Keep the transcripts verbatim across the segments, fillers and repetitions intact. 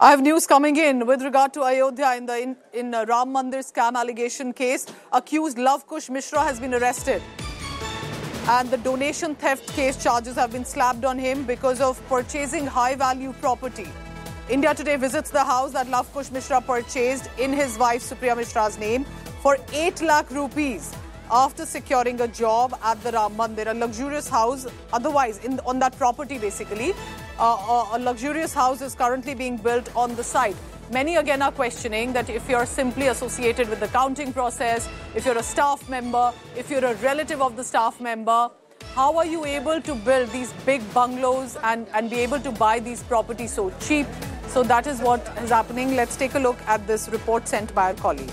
I have news coming in with regard to Ayodhya in the in, in uh, Ram Mandir scam allegation case. Accused Lav Kush Mishra has been arrested. And the donation theft case charges have been slapped on him because of purchasing high-value property. India Today visits the house that Lav Kush Mishra purchased in his wife Supriya Mishra's name for eight lakh rupees after securing a job at the Ram Mandir, a luxurious house. Otherwise, in, on that property basically, uh, a luxurious house is currently being built on the site. Many again are questioning that if you're simply associated with the counting process, if you're a staff member, if you're a relative of the staff member, how are you able to build these big bungalows and, and be able to buy these properties so cheap? So that is what is happening. Let's take a look at this report sent by our colleague.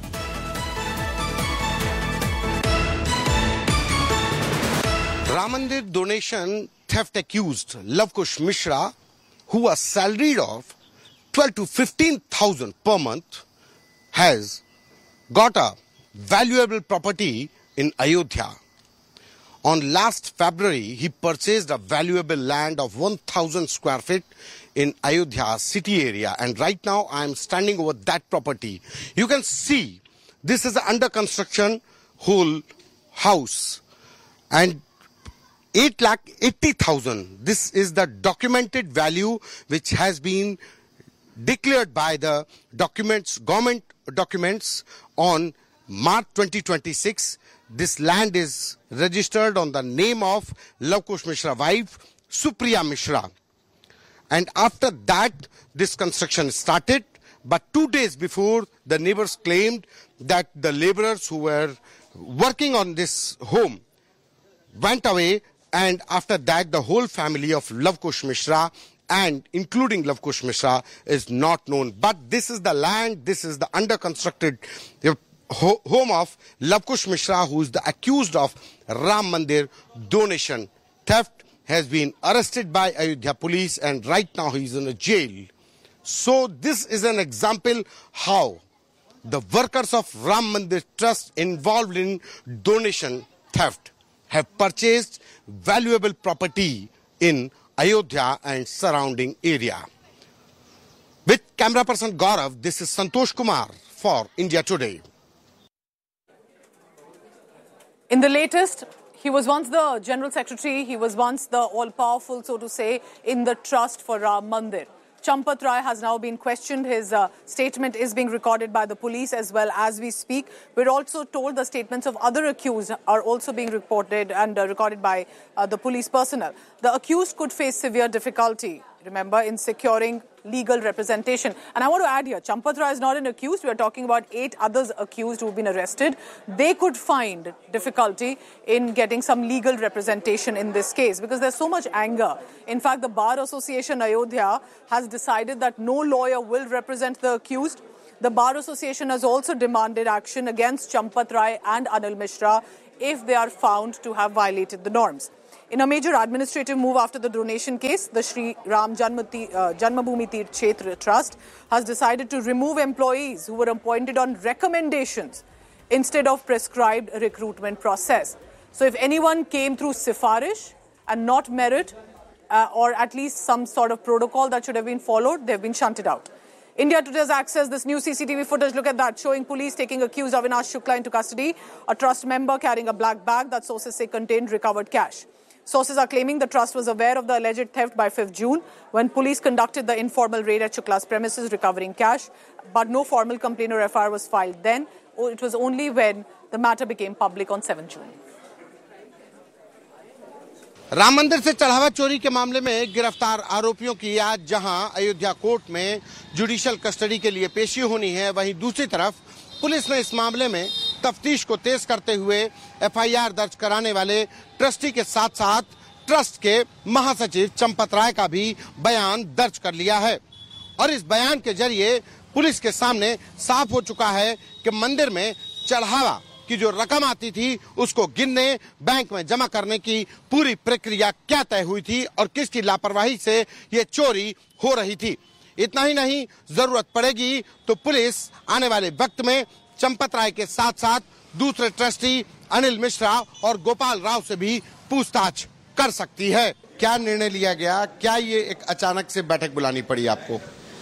Ram Mandir donation theft accused Lav Kush Mishra, who was salaried of twelve to fifteen thousand per month, has got a valuable property in Ayodhya. On last February, he purchased a valuable land of one thousand square feet in Ayodhya city area. And right now, I am standing over that property. You can see this is an under construction whole house. And eight lakh eighty thousand, this is the documented value which has been declared by the documents, government documents on March twenty twenty-six. This land is registered on the name of Lav Kush Mishra's wife, Supriya Mishra. And after that, this construction started. But two days before, the neighbors claimed that the laborers who were working on this home went away. And after that, the whole family of Lav Kush Mishra and including Lav Kush Mishra is not known. But this is the land, this is the under constructed home of Lav Kush Mishra, who is the accused of Ram Mandir donation theft, has been arrested by Ayodhya police and right now he is in a jail. So this is an example how the workers of Ram Mandir Trust involved in donation theft have purchased valuable property in Ayodhya and surrounding area. With camera person Gaurav, this is Santosh Kumar for India Today. In the latest, he was once the General Secretary, he was once the all-powerful, so to say, in the trust for Ram Mandir. Champat Rai has now been questioned. His uh, statement is being recorded by the police as well as we speak. We're also told the statements of other accused are also being reported and uh, recorded by uh, the police personnel. The accused could face severe difficulty, remember, in securing legal representation. And I want to add here, Champat Rai is not an accused. We are talking about eight others accused who have been arrested. They could find difficulty in getting some legal representation in this case because there's so much anger. In fact, the Bar Association Ayodhya has decided that no lawyer will represent the accused. The Bar Association has also demanded action against Champat Rai and Anil Mishra if they are found to have violated the norms. In a major administrative move after the donation case, the Shri Ram Janmati, uh, Janmabhoomi Tirth Kshetra Trust has decided to remove employees who were appointed on recommendations instead of prescribed recruitment process. So if anyone came through Sifarish and not merit uh, or at least some sort of protocol that should have been followed, they've been shunted out. India Today has accessed this new C C T V footage. Look at that, showing police taking accused Avinash Shukla into custody, a trust member carrying a black bag that sources say contained recovered cash. Sources are claiming the trust was aware of the alleged theft by fifth June when police conducted the informal raid at Shukla's premises recovering cash, but no formal complaint or F I R was filed then. It was only when the matter became public on seventh June. Ram मंदिर से चढ़ावा चोरी के मामले में गिरफ्तार आरोपियों की आज जहां अयोध्या कोर्ट में जुडिशियल कस्टडी के लिए पेशी होनी है, वहीं दूसरी तरफ पुलिस ने इस मामले में तफ्तीश को तेज करते हुए एफ आई आर दर्ज कराने वाले ट्रस्टी के साथ साथ ट्रस्ट के महासचिव चंपत राय का भी बयान दर्ज कर लिया है। और इस बयान के जरिए पुलिस के सामने साफ हो चुका है कि मंदिर में चढ़ावा की जो रकम आती थी उसको गिनने, बैंक में जमा करने की पूरी प्रक्रिया क्या तय हुई थी और किसकी लापरवाही से ये चोरी हो रही थी। इतना ही नहीं, जरूरत पड़ेगी तो पुलिस आने वाले वक्त में चंपत राय के साथ साथ दूसरे ट्रस्टी अनिल मिश्रा और गोपाल राव से भी पूछताछ कर सकती है। क्या निर्णय लिया गया? क्या ये एक अचानक से बैठक बुलानी पड़ी आपको?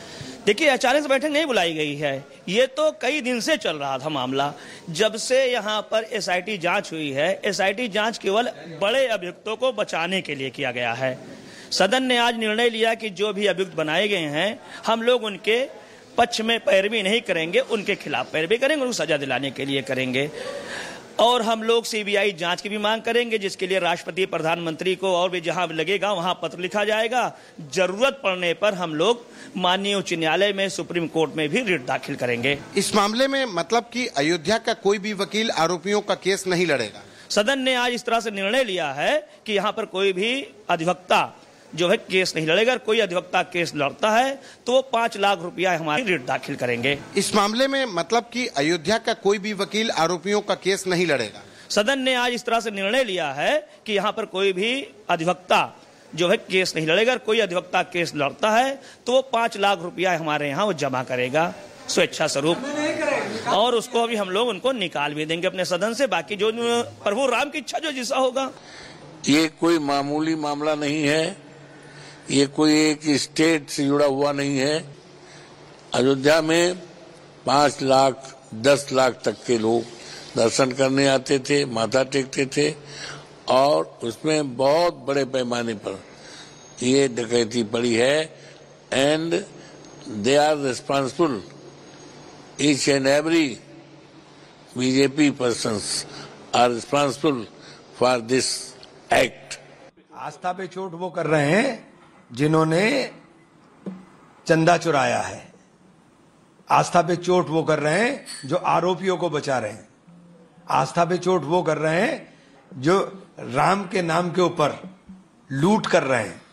देखिए, अचानक से बैठक नहीं बुलाई गई है, ये तो कई दिन से चल रहा था मामला। जब से यहाँ पर एसआईटी जांच हुई है, एसआईटी जांच केवल बड़े अभियुक्तों को बचाने के लिए किया गया है। सदन ने आज निर्णय लिया कि जो भी अभियुक्त बनाए गए हैं, हम लोग उनके पक्ष में पैरवी नहीं करेंगे, उनके खिलाफ पैरवी करेंगे, उनको सजा दिलाने के लिए करेंगे। और हम लोग सीबीआई जांच की भी मांग करेंगे, जिसके लिए राष्ट्रपति, प्रधानमंत्री को और भी जहां लगेगा वहां पत्र लिखा जाएगा। जरूरत पड़ने पर हम लोग माननीय उच्च न्यायालय में, सुप्रीम कोर्ट में भी रिट दाखिल करेंगे। इस मामले में मतलब कि अयोध्या का कोई भी वकील आरोपियों का केस नहीं लड़ेगा। सदन ने आज इस तरह से निर्णय लिया है कि यहाँ पर कोई भी अधिवक्ता जो है केस नहीं लड़ेगा। कोई अधिवक्ता केस लड़ता है तो वो पांच लाख रुपया हमारी रिट दाखिल करेंगे। इस मामले में मतलब कि अयोध्या का कोई भी वकील आरोपियों का केस नहीं लड़ेगा। सदन ने आज इस तरह से निर्णय लिया है कि यहाँ पर कोई भी अधिवक्ता जो है केस नहीं लड़ेगा। कोई अधिवक्ता केस लड़ता है तो वो पांच लाख रुपया हमारे यहाँ वो जमा करेगा स्वेच्छा स्वरूप, और उसको अभी हम लोग उनको निकाल भी देंगे अपने सदन से। बाकी जो प्रभु राम की इच्छा जो जैसा होगा। ये कोई मामूली मामला नहीं है, ये कोई एक स्टेट से जुड़ा हुआ नहीं है। अयोध्या में पांच लाख दस लाख तक के लोग दर्शन करने आते थे, माथा टेकते थे, और उसमें बहुत बड़े पैमाने पर ये डकैती पड़ी है। And they are responsible, each and every BJP persons are responsible for this act. आस्था पे चोट वो कर रहे हैं जिन्होंने चंदा चुराया है। आस्था पे चोट वो कर रहे हैं जो आरोपियों को बचा रहे हैं। आस्था पे चोट वो कर रहे हैं जो राम के नाम के ऊपर लूट कर रहे हैं।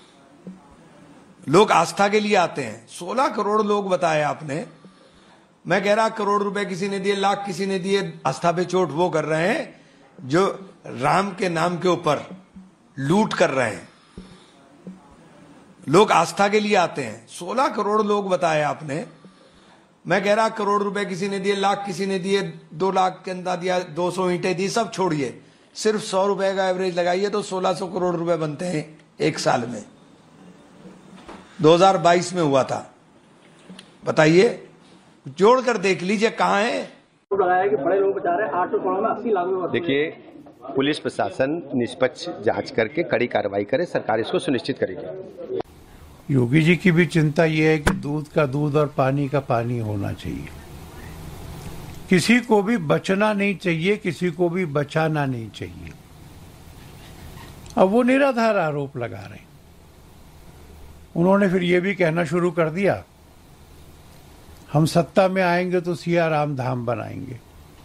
लोग आस्था के लिए आते हैं। सोलह करोड़ लोग बताए आपने, मैं कह रहा करोड़ रुपए किसी ने दिए, लाख किसी ने दिए। आस्था पे चोट वो कर रहे हैं जो राम के नाम के ऊपर लूट कर रहे हैं। लोग आस्था के लिए आते हैं। सोलह करोड़ लोग बताए आपने, मैं कह रहा करोड़ रुपए किसी ने दिए, लाख किसी ने दिए, दो लाख के अंदर दिया, दो सौ ईंटें दी, सब छोड़िए, सिर्फ सौ रुपए का एवरेज लगाइए तो सोलह सौ करोड़ रुपए बनते हैं एक साल में। दो हज़ार बाईस में हुआ था। बताइए, जोड़कर देख लीजिए कहां है। लगाया कि बड़े लोग बचा रहे हैं, आठ सौ करोड़ में अस्सी लाख रुपए। देखिए, पुलिस प्रशासन निष्पक्ष जांच करके कड़ी कार्रवाई करे, सरकार इसको सुनिश्चित करेगी। योगी जी की भी चिंता ये है कि दूध का दूध और पानी का पानी होना चाहिए। किसी को भी बचना नहीं चाहिए, किसी को भी बचाना नहीं चाहिए। अब वो निराधार आरोप लगा रहे हैं। उन्होंने फिर ये भी कहना शुरू कर दिया, हम सत्ता में आएंगे तो सिया राम धाम बनाएंगे।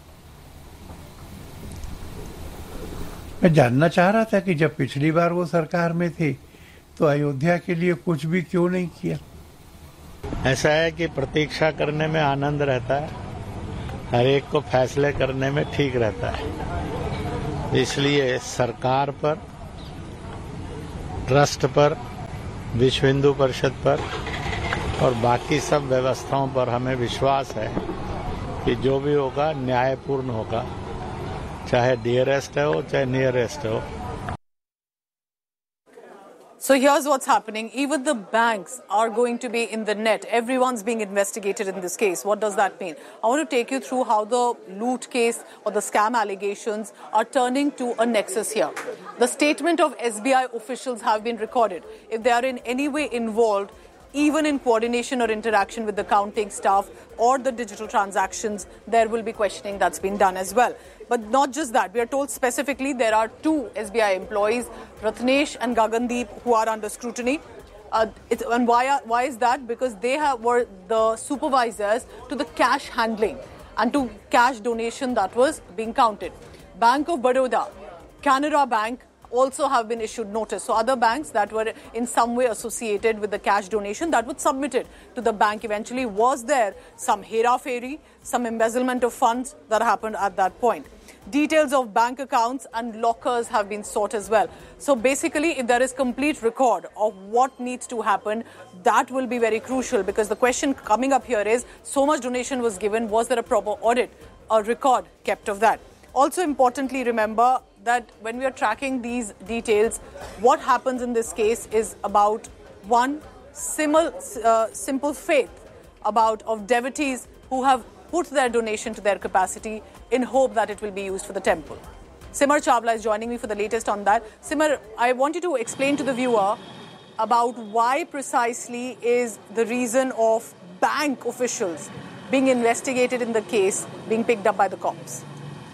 मैं जानना चाह रहा था कि जब पिछली बार वो सरकार में थे तो अयोध्या के लिए कुछ भी क्यों नहीं किया। ऐसा है कि प्रतीक्षा करने में आनंद रहता है, हर एक को फैसले करने में ठीक रहता है। इसलिए सरकार पर, ट्रस्ट पर, विश्व हिंदू परिषद पर और बाकी सब व्यवस्थाओं पर हमें विश्वास है कि जो भी होगा न्यायपूर्ण होगा, चाहे डियरेस्ट हो चाहे नियरेस्ट हो। So here's what's happening. Even the banks are going to be in the net. Everyone's being investigated in this case. What does that mean? I want to take you through how the loot case or the scam allegations are turning to a nexus here. The statement of S B I officials have been recorded. If they are in any way involved, even in coordination or interaction with the counting staff or the digital transactions, there will be questioning that's been done as well. But not just that. We are told specifically there are two S B I employees, Ratnesh and Gagandeep, who are under scrutiny. Uh, it's, and why, are, why is that? Because they have, were the supervisors to the cash handling and to cash donation that was being counted. Bank of Baroda, Canara Bank, also have been issued notice. So other banks that were in some way associated with the cash donation that was submitted to the bank eventually, was there some hera-fairy, some embezzlement of funds that happened at that point. Details of bank accounts and lockers have been sought as well. So basically, if there is complete record of what needs to happen, that will be very crucial, because the question coming up here is, so much donation was given, was there a proper audit, a record kept of that? Also importantly, remember that when we are tracking these details, what happens in this case is about, one, simple, uh, simple faith about of devotees who have put their donation to their capacity in hope that it will be used for the temple. Simar Chawla is joining me for the latest on that. Simar, I want you to explain to the viewer about why precisely is the reason of bank officials being investigated in the case being picked up by the cops.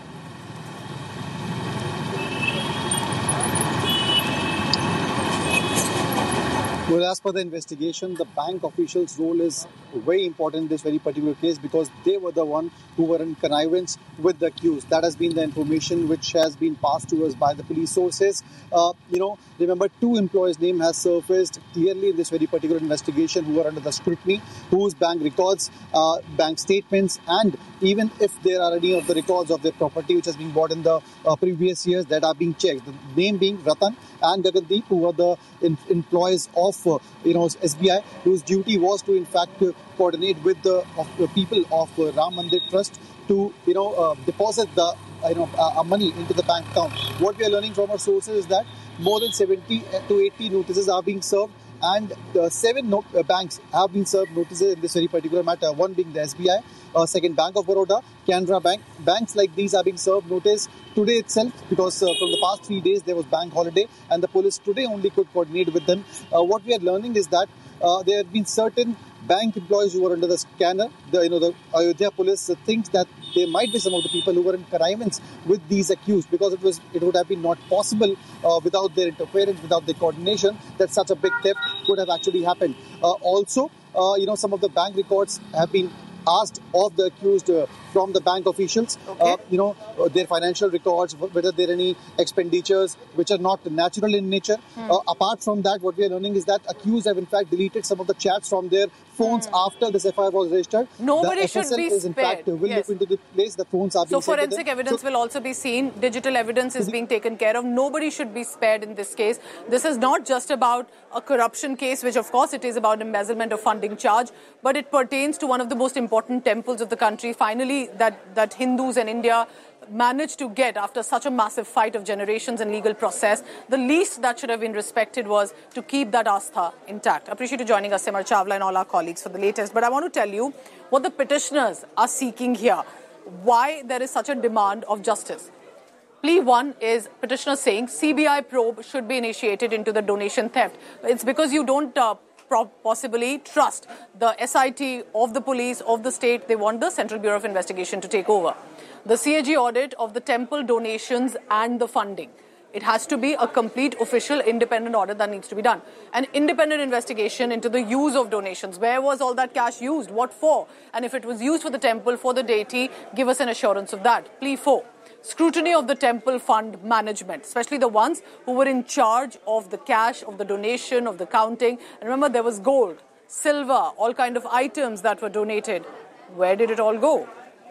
Well, as per the investigation, the bank officials' role is very important in this very particular case because they were the one who were in connivance with the accused. That has been the information which has been passed to us by the police sources. Uh, you know, remember, two employees' name has surfaced clearly in this very particular investigation who are under the scrutiny, whose bank records, uh, bank statements, and even if there are any of the records of their property which has been bought in the uh, previous years that are being checked. The name being Ratan and Gagandeep, who are the in- employees of uh, you know S B I, whose duty was to in fact uh, coordinate with the of the people of uh, Ram Mandir Trust to you know uh, deposit the you know uh, money into the bank account. What we are learning from our sources is that more than seventy to eighty notices are being served, and uh, seven no- uh, banks have been served notices in this very particular matter. One being the S B I, uh, second Bank of Baroda, Canara Bank. Banks like these are being served notice today itself because uh, from the past three days there was bank holiday and the police today only could coordinate with them. Uh, what we are learning is that uh, there have been certain bank employees who were under the scanner. The, you know, the Ayodhya police uh, thinks that there might be some of the people who were in connivance with these accused because it was it would have been not possible uh, without their interference, without their coordination, that such a big theft could have actually happened. Uh, also, uh, you know, some of the bank records have been asked of the accused uh, from the bank officials, okay. uh, you know, uh, their financial records, whether there are any expenditures which are not natural in nature. Hmm. Uh, apart from that, what we are learning is that accused have in fact deleted some of the chats from their phones hmm. after this F I R was registered. Nobody the should F S L be is in spared. fact will yes. look into the place the phones are being So forensic evidence so, will also be seen. Digital evidence is being taken care of. Nobody should be spared in this case. This is not just about a corruption case, which of course it is about embezzlement of funding charge, but it pertains to one of the most important temples of the country. Finally, that, that Hindus in India managed to get after such a massive fight of generations and legal process. The least that should have been respected was to keep that astha intact. I appreciate you joining us, Simar Chawla, and all our colleagues for the latest. But I want to tell you what the petitioners are seeking here, why there is such a demand of justice. Plea one is petitioners saying C B I probe should be initiated into the donation theft. It's because you don't uh, possibly trust the S I T of the police, of the state. They want the Central Bureau of Investigation to take over. The C A G audit of the temple donations and the funding. It has to be a complete, official, independent audit that needs to be done. An independent investigation into the use of donations. Where was all that cash used? What for? And if it was used for the temple, for the deity, give us an assurance of that. Plea four. Scrutiny of the temple fund management, especially the ones who were in charge of the cash, of the donation, of the counting. And remember, there was gold, silver, all kind of items that were donated. Where did it all go?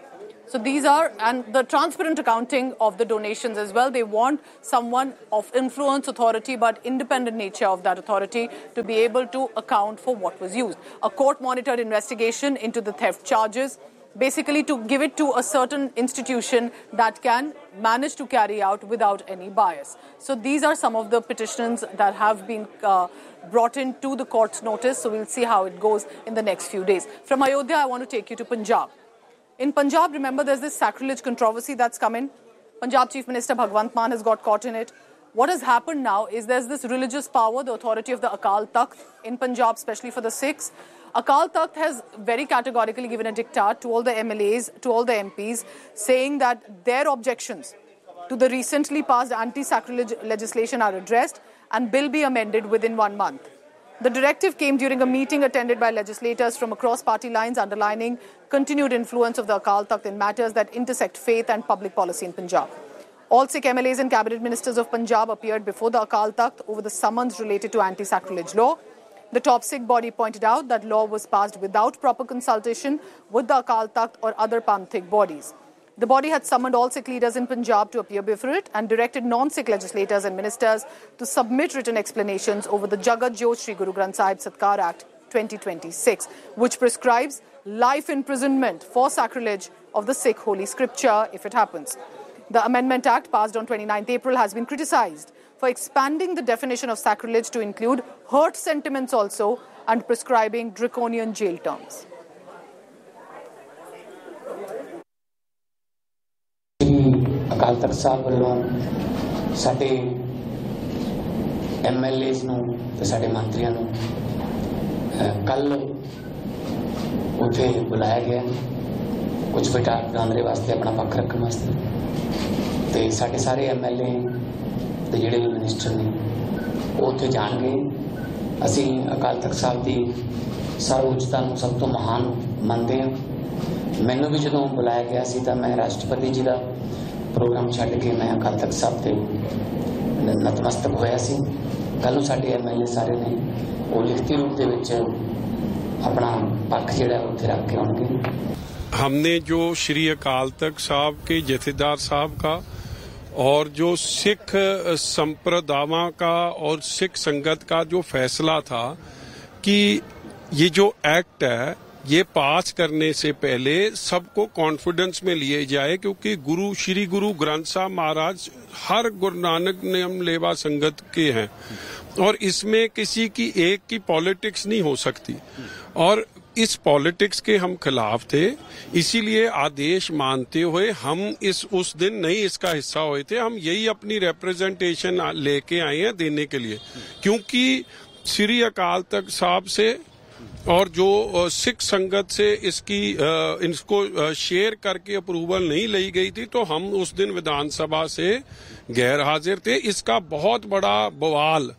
So these are, and the transparent accounting of the donations as well. They want someone of influence, authority, but independent nature of that authority to be able to account for what was used. A court-monitored investigation into the theft charges, basically to give it to a certain institution that can manage to carry out without any bias. So these are some of the petitions that have been uh, brought in to the court's notice. So we'll see how it goes in the next few days. From Ayodhya, I want to take you to Punjab. In Punjab, remember, there's this sacrilege controversy that's come in. Punjab Chief Minister Bhagwant Mann has got caught in it. What has happened now is there's this religious power, the authority of the Akal Takht in Punjab, especially for the Sikhs. Akal Takht has very categorically given a diktat to all the M L As, to all the M Ps, saying that their objections to the recently passed anti-sacrilege legislation are addressed and bill be amended within one month. The directive came during a meeting attended by legislators from across party lines, underlining continued influence of the Akal Takht in matters that intersect faith and public policy in Punjab. All Sikh M L As and cabinet ministers of Punjab appeared before the Akal Takht over the summons related to anti-sacrilege law. The top Sikh body pointed out that law was passed without proper consultation with the Akal Takht or other Panthic bodies. The body had summoned all Sikh leaders in Punjab to appear before it and directed non-Sikh legislators and ministers to submit written explanations over the Jagat Jyot Shri Guru Granth Sahib Satkar Act twenty twenty-six, which prescribes life imprisonment for sacrilege of the Sikh holy scripture if it happens. The Amendment Act, passed on twenty-ninth April, has been criticised for expanding the definition of sacrilege to include hurt sentiments also and prescribing draconian jail terms. Akal Takht Sahib ਵੱਲੋਂ ਸਾਡੇ M L age ਨੂੰ ਤੇ ਸਾਡੇ ਮੰਤਰੀਆਂ ਨੂੰ ਕੱਲ ਉੱਥੇ ਬੁਲਾਇਆ ਗਿਆ ਕੁਝ ਵਿਟਾਂਦਰੇ ਵਾਸਤੇ ਆਪਣਾ ਪੱਖ ਰੱਖਣ ਵਾਸਤੇ ਤੇ ਸਾਡੇ ਸਾਰੇ ਐਮ ਐਲ ਏ ਤੇ ਜਿਹੜੇ ਵੀ ਮਿਨਿਸਟਰ ਨੇ ਉਹ ਉੱਥੇ ਜਾਣਗੇ। ਅਸੀਂ ਅਕਾਲ ਤਖਤ ਸਾਹਿਬ ਦੀ ਸਰਵਉੱਚਤਾ ਨੂੰ ਸਭ ਤੋਂ ਮਹਾਨ ਮੰਨਦੇ ਹਾਂ। ਮੈਨੂੰ ਵੀ ਜਦੋਂ ਬੁਲਾਇਆ ਗਿਆ ਸੀ ਤਾਂ ਮੈਂ ਰਾਸ਼ਟਰਪਤੀ ਜੀ ਦਾ ਪ੍ਰੋਗਰਾਮ ਛੱਡ ਕੇ ਮੈਂ ਅਕਾਲ ਤਖਤ ਸਾਹਿਬ ਤੇ ਨਤਮਸਤਕ ਹੋਇਆ ਸੀ। ਕੱਲ ਨੂੰ ਸਾਡੇ ਐਮ ਐਲ ਏ ਸਾਰੇ ਨੇ ਉਹ ਲਿਖਤੀ ਰੂਪ ਦੇ ਵਿੱਚ अपना पक्ष ਜਿਹੜਾ ਉੱਥੇ ਰੱਖ ਕੇ ਆਉਣਗੇ। हमने जो श्री अकाल तख्त साहब के जथेदार साहब का और जो सिख संप्रदायों का और सिख संगत का जो फैसला था कि ये जो एक्ट है ये पास करने से पहले सबको कॉन्फिडेंस में लिए जाए, क्योंकि गुरु श्री गुरु ग्रंथ साहब महाराज हर गुरु नानक नियम लेवा संगत के हैं और इसमें किसी की एक की पॉलिटिक्स नहीं हो सकती और इस पॉलिटिक्स के हम खिलाफ थे। इसीलिए आदेश मानते हुए हम इस उस दिन नहीं इसका हिस्सा हुए थे। हम यही अपनी रिप्रेजेंटेशन लेके आए हैं देने के लिए, क्योंकि श्री अकाल तख्त साहब से और जो सिख संगत से इसकी इसको शेयर करके अप्रूवल नहीं ली गई थी तो हम उस दिन विधानसभा से गैर हाजिर थे। इसका बहुत बड़ा बवाल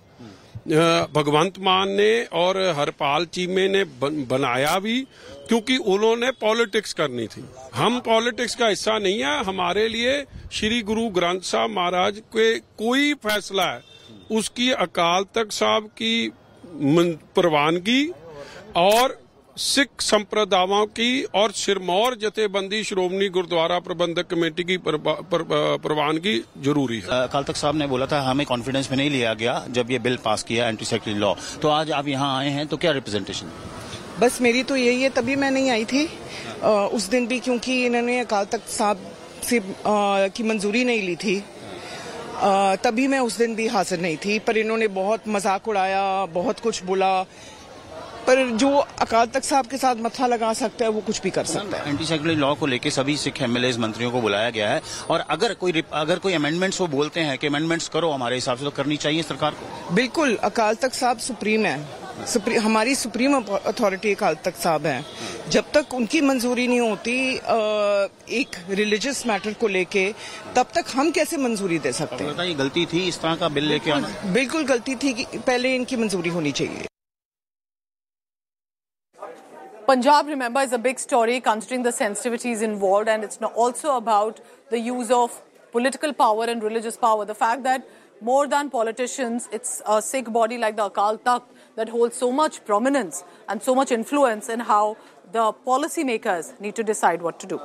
भगवंत मान ने और हरपाल चीमे ने बनाया भी, क्योंकि उन्होंने पॉलिटिक्स करनी थी। हम पॉलिटिक्स का हिस्सा नहीं है। हमारे लिए श्री गुरु ग्रंथ साहब महाराज के कोई फैसला है उसकी अकाल तख्त साहब की प्रवानगी और सिख संप्रदायों की और सिरमौर जथेबंदी श्रोमणी गुरुद्वारा प्रबंधक कमेटी की प्रवानगी जरूरी है। अकाल तख्त साहब ने बोला था हमें कॉन्फिडेंस में नहीं लिया गया जब ये बिल पास किया एंटी सेक्युलर लॉ, तो आज आप यहाँ आए हैं तो क्या रिप्रेजेंटेशन? बस मेरी तो यही है, तभी मैं नहीं आई थी आ, उस दिन भी, क्योंकि इन्होंने अकाल तख्त साहब से आ, की मंजूरी नहीं ली थी। आ, तभी मैं उस दिन भी हाजिर नहीं थी, पर इन्होंने बहुत मजाक उड़ाया, बहुत कुछ बोला। पर जो अकाल तख्त साहब के साथ मत्था लगा सकता है वो कुछ भी कर सकता है। एंटी सेक्युलर लॉ को लेके सभी सिख एमएलए मंत्रियों को बुलाया गया है और अगर कोई अगर कोई अमेंडमेंट्स वो बोलते हैं कि अमेंडमेंट्स करो हमारे हिसाब से, तो करनी चाहिए सरकार को। बिल्कुल, अकाल तख्त साहब सुप्रीम है, सुप्री, हमारी सुप्रीम अथॉरिटी अकाल तख्त साहब है। जब तक उनकी मंजूरी नहीं होती एक रिलीजियस मैटर को लेके, तब तक हम कैसे मंजूरी दे सकते हैं? ये गलती थी इस तरह का बिल लेके आना? बिल्कुल गलती थी कि पहले इनकी मंजूरी होनी चाहिए। Punjab, remember, is a big story considering the sensitivities involved, and it's also about the use of political power and religious power. The fact that more than politicians, it's a Sikh body like the Akal Takht that holds so much prominence and so much influence in how the policymakers need to decide what to do.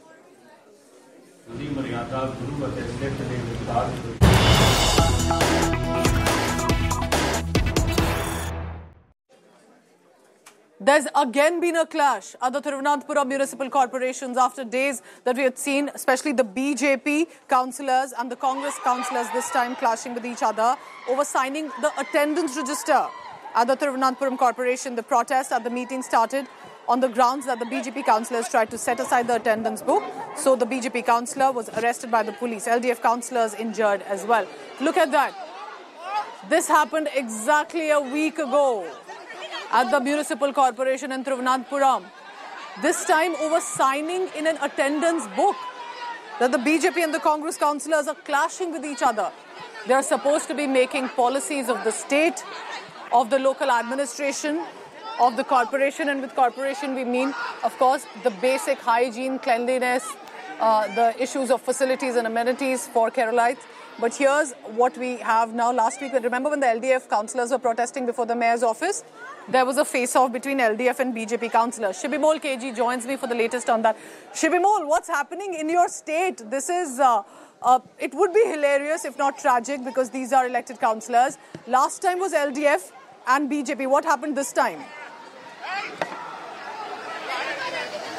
There's again been a clash at the Thiruvananthapuram municipal corporations after days that we had seen, especially the B J P councillors and the Congress councillors this time clashing with each other over signing the attendance register at the Thiruvananthapuram corporation. The protest at the meeting started on the grounds that the B J P councillors tried to set aside the attendance book. So the B J P councillor was arrested by the police. L D F councillors injured as well. Look at that. This happened exactly a week ago at the municipal corporation in Thiruvananthapuram. This time over signing in an attendance book that the B J P and the Congress councillors are clashing with each other. They are supposed to be making policies of the state, of the local administration, of the corporation, and with corporation we mean, of course, the basic hygiene, cleanliness, uh, the issues of facilities and amenities for Keralites. But here's what we have now. Last week, remember when the L D F councillors were protesting before the mayor's office? There was a face-off between L D F and B J P councillors. Shibimol K G joins me for the latest on that. Shibimol, what's happening in your state? This is, uh, uh, it would be hilarious if not tragic because these are elected councillors. Last time was L D F and B J P. What happened this time?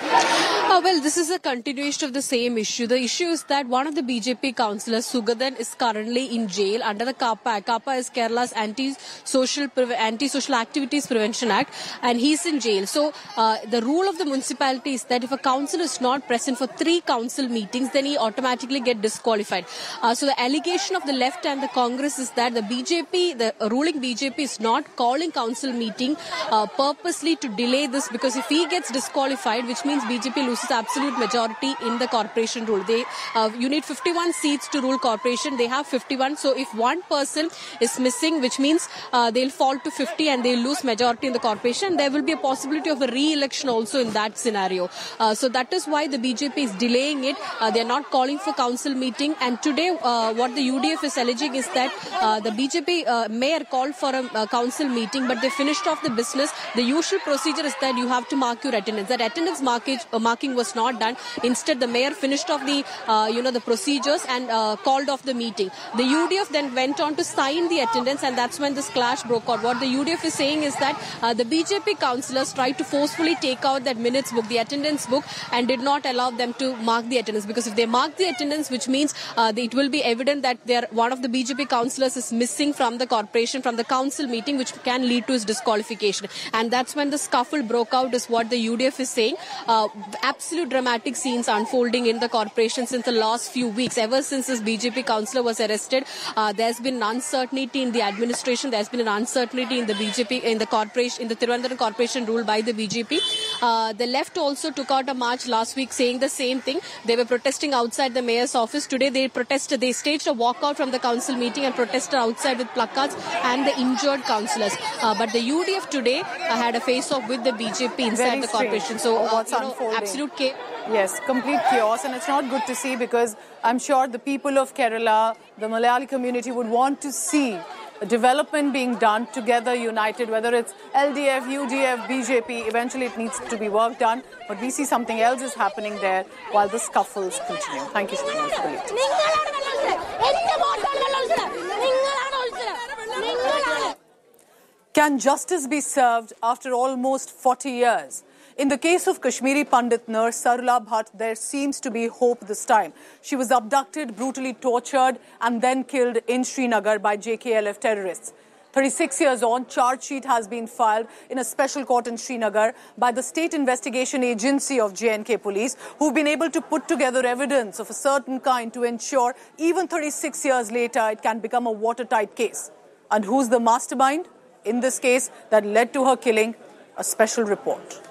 Uh, well, this is a continuation of the same issue. The issue is that one of the B J P councillors, Sugadan, is currently in jail under the CAPA Act. CAPA is Kerala's Anti-Social Anti-Social Activities Prevention Act, and he's in jail. So uh, the rule of the municipality is that if a council is not present for three council meetings, then he automatically get disqualified. Uh, so the allegation of the left and the Congress is that the B J P, the ruling B J P, is not calling council meeting uh, purposely to delay this, because if he gets disqualified, which means B J P loses absolute majority in the corporation rule. They, uh, you need fifty-one seats to rule corporation. They have fifty-one. So if one person is missing, which means uh, they'll fall to fifty and they'll lose majority in the corporation, there will be a possibility of a re-election also in that scenario. Uh, so that is why the B J P is delaying it. Uh, they're not calling for council meeting. And today, uh, what the U D F is alleging is that uh, the B J P uh, mayor called for a, a council meeting, but they finished off the business. The usual procedure is that you have to mark your attendance. That attendance markage, uh, marking was not done. Instead, the mayor finished off the, uh, you know, the procedures and uh, called off the meeting. The U D F then went on to sign the attendance, and that's when this clash broke out. What the U D F is saying is that uh, the B J P councillors tried to forcefully take out that minutes book, the attendance book, and did not allow them to mark the attendance. Because if they mark the attendance, which means uh, it will be evident that they're, one of the B J P councillors is missing from the corporation, from the council meeting, which can lead to his disqualification. And that's when the scuffle broke out, is what the U D F is saying. Uh, absolute dramatic scenes unfolding in the corporation since the last few weeks. Ever since this B J P councillor was arrested, uh, there's been uncertainty in the administration. There's been an uncertainty in the B J P, in the corporation, in the Trivandrum corporation ruled by the B J P. Uh, the left also took out a march last week saying the same thing. They were protesting outside the mayor's office. Today they protested, they staged a walkout from the council meeting and protested outside with placards and the injured councillors. Uh, but the U D F today uh, had a face-off with the B J P inside Very the strange. corporation. So uh, what's you know, unfolding? absolute chaos. Yes, complete chaos, and it's not good to see, because I'm sure the people of Kerala, the Malayali community, would want to see a development being done together, united, whether it's L D F, U D F, B J P. Eventually it needs to be work done, but we see something else is happening there while the scuffles continue. Thank you so much for the latest. Can justice be served after almost forty years? In the case of Kashmiri Pandit nurse Sarula Bhatt, there seems to be hope this time. She was abducted, brutally tortured, and then killed in Srinagar by J K L F terrorists. thirty-six years on, charge sheet has been filed in a special court in Srinagar by the State Investigation Agency of J and K Police, who've been able to put together evidence of a certain kind to ensure even thirty-six years later it can become a watertight case. And who's the mastermind in this case that led to her killing? A special report.